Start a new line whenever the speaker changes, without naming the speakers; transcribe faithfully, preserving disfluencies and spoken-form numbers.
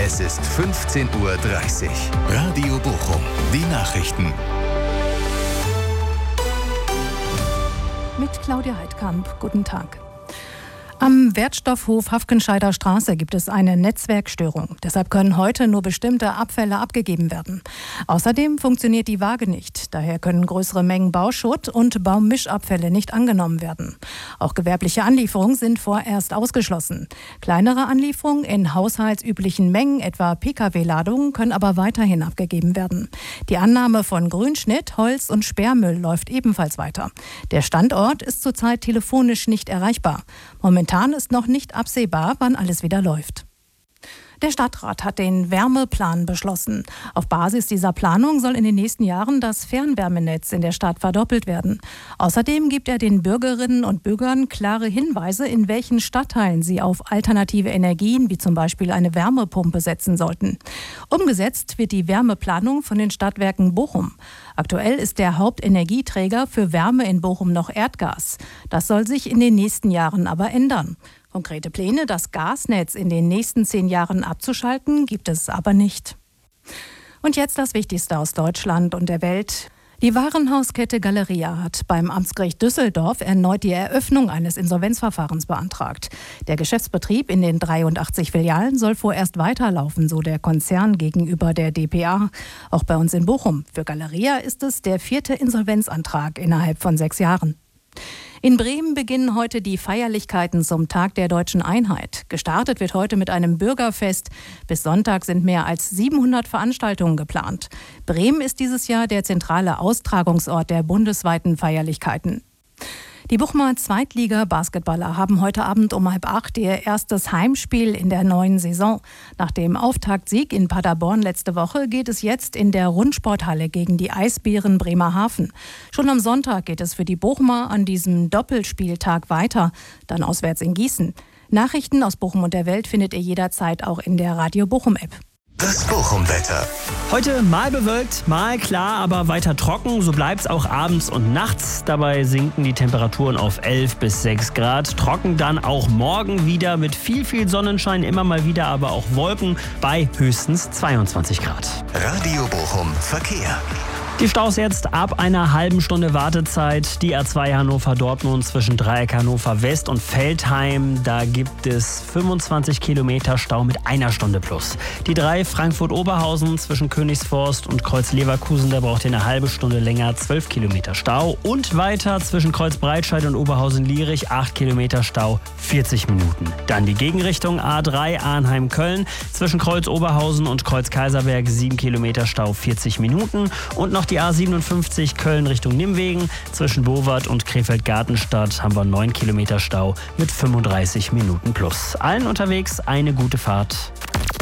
Es ist fünfzehn Uhr dreißig. Radio Bochum. Die Nachrichten.
Mit Claudia Heidkamp. Guten Tag. Am Wertstoffhof Hafkenscheider Straße gibt es eine Netzwerkstörung. Deshalb können heute nur bestimmte Abfälle abgegeben werden. Außerdem funktioniert die Waage nicht. Daher können größere Mengen Bauschutt und Baummischabfälle nicht angenommen werden. Auch gewerbliche Anlieferungen sind vorerst ausgeschlossen. Kleinere Anlieferungen in haushaltsüblichen Mengen, etwa Pkw-Ladungen, können aber weiterhin abgegeben werden. Die Annahme von Grünschnitt, Holz und Sperrmüll läuft ebenfalls weiter. Der Standort ist zurzeit telefonisch nicht erreichbar. Momentan ist noch nicht absehbar, wann alles wieder läuft. Der Stadtrat hat den Wärmeplan beschlossen. Auf Basis dieser Planung soll in den nächsten Jahren das Fernwärmenetz in der Stadt verdoppelt werden. Außerdem gibt er den Bürgerinnen und Bürgern klare Hinweise, in welchen Stadtteilen sie auf alternative Energien, wie zum Beispiel eine Wärmepumpe, setzen sollten. Umgesetzt wird die Wärmeplanung von den Stadtwerken Bochum. Aktuell ist der Hauptenergieträger für Wärme in Bochum noch Erdgas. Das soll sich in den nächsten Jahren aber ändern. Konkrete Pläne, das Gasnetz in den nächsten zehn Jahren abzuschalten, gibt es aber nicht. Und jetzt das Wichtigste aus Deutschland und der Welt. Die Warenhauskette Galeria hat beim Amtsgericht Düsseldorf erneut die Eröffnung eines Insolvenzverfahrens beantragt. Der Geschäftsbetrieb in den dreiundachtzig Filialen soll vorerst weiterlaufen, so der Konzern gegenüber der d p a. Auch bei uns in Bochum. Für Galeria ist es der vierte Insolvenzantrag innerhalb von sechs Jahren. In Bremen beginnen heute die Feierlichkeiten zum Tag der Deutschen Einheit. Gestartet wird heute mit einem Bürgerfest. Bis Sonntag sind mehr als siebenhundert Veranstaltungen geplant. Bremen ist dieses Jahr der zentrale Austragungsort der bundesweiten Feierlichkeiten. Die Bochumer Zweitliga-Basketballer haben heute Abend um halb acht ihr erstes Heimspiel in der neuen Saison. Nach dem Auftaktsieg in Paderborn letzte Woche geht es jetzt in der Rundsporthalle gegen die Eisbären Bremerhaven. Schon am Sonntag geht es für die Bochumer an diesem Doppelspieltag weiter, dann auswärts in Gießen. Nachrichten aus Bochum und der Welt findet ihr jederzeit auch in der Radio Bochum-App.
Das Bochum-Wetter.
Heute mal bewölkt, mal klar, aber weiter trocken. So bleibt es auch abends und nachts. Dabei sinken die Temperaturen auf elf bis sechs Grad. Trocken dann auch morgen wieder mit viel, viel Sonnenschein. Immer mal wieder aber auch Wolken bei höchstens zweiundzwanzig Grad.
Radio Bochum Verkehr.
Die Staus jetzt ab einer halben Stunde Wartezeit. Die A zwei Hannover-Dortmund zwischen Dreieck Hannover West und Veltheim. Da gibt es fünfundzwanzig Kilometer Stau mit einer Stunde plus. Die drei Frankfurt-Oberhausen zwischen Königsforst und Kreuz-Leverkusen. Da braucht ihr eine halbe Stunde länger, zwölf Kilometer Stau. Und weiter zwischen Kreuz-Breitscheid und Oberhausen-Lierich, acht Kilometer Stau, vierzig Minuten. Dann die Gegenrichtung A drei Arnheim-Köln zwischen Kreuz-Oberhausen und Kreuz-Kaiserberg, sieben Kilometer Stau, vierzig Minuten. Und noch die A siebenundfünfzig Köln Richtung Nimwegen. Zwischen Bowart und Krefeld-Gartenstadt haben wir neun Kilometer Stau mit fünfunddreißig Minuten plus. Allen unterwegs eine gute Fahrt.